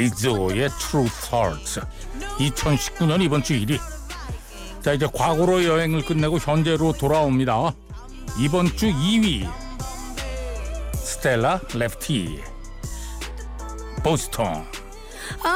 리조의 True Heart 2019년 이번 주 1위. 자, 이제 과거로 여행을 끝내고 현재로 돌아옵니다. 이번 주 2위 스텔라 레프티 보스턴.